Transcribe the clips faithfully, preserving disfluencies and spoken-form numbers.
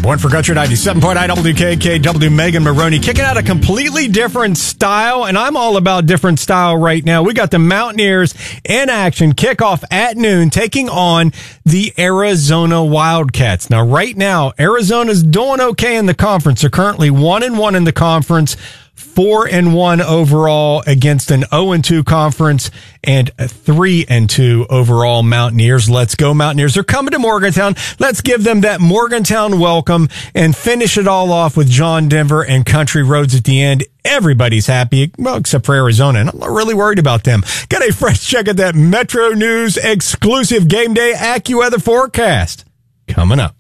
Born for Country ninety-seven point nine W K K W. Megan Maroney kicking out a completely different style, and I'm all about different style right now. We got the Mountaineers in action, kickoff at noon, taking on the Arizona Wildcats. Now, right now, Arizona's doing okay in the conference. They're currently one and one in the conference, four and one overall against an oh and two conference and a three and two overall Mountaineers. Let's go Mountaineers. They're coming to Morgantown. Let's give them that Morgantown welcome and finish it all off with John Denver and Country Roads at the end. Everybody's happy, well, except for Arizona, and I'm not really worried about them. Got a fresh check at that Metro News exclusive game day AccuWeather forecast coming up.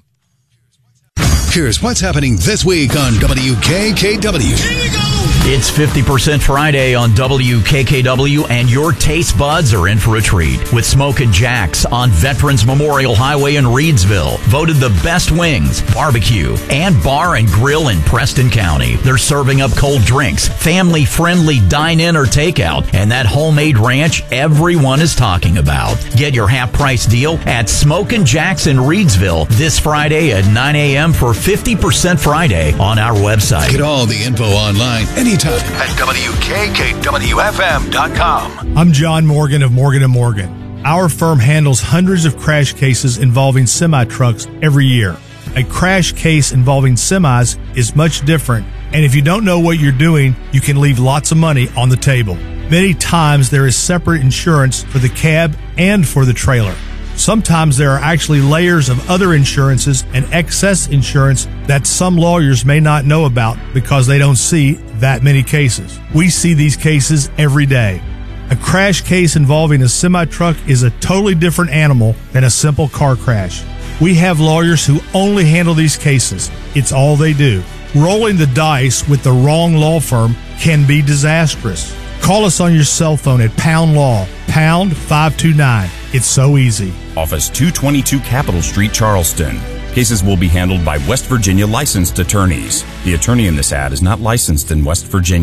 Here's what's happening this week on W K K W. Here you go. It's fifty percent Friday on W K K W, and your taste buds are in for a treat with Smokin' Jack's on Veterans Memorial Highway in Reedsville. Voted the best wings, barbecue, and bar and grill in Preston County. They're serving up cold drinks, family-friendly dine-in or takeout, and that homemade ranch everyone is talking about. Get your half-price deal at Smokin' Jack's in Reedsville this Friday at nine a.m. for fifty percent Friday on our website. Get all the info online anytime at W K K W F M dot com. I'm John Morgan of Morgan and Morgan. Our firm handles hundreds of crash cases involving semi-trucks every year. A crash case involving semis is much different, and if you don't know what you're doing, you can leave lots of money on the table. Many times there is separate insurance for the cab and for the trailer. Sometimes there are actually layers of other insurances and excess insurance that some lawyers may not know about because they don't see that many cases. We see these cases every day. A crash case involving a semi-truck is a totally different animal than a simple car crash. We have lawyers who only handle these cases. It's all they do. Rolling the dice with the wrong law firm can be disastrous. Call us on your cell phone at Pound Law, pound five two nine. It's so easy. Office two twenty-two Capitol Street, Charleston. Cases will be handled by West Virginia licensed attorneys. The attorney in this ad is not licensed in West Virginia.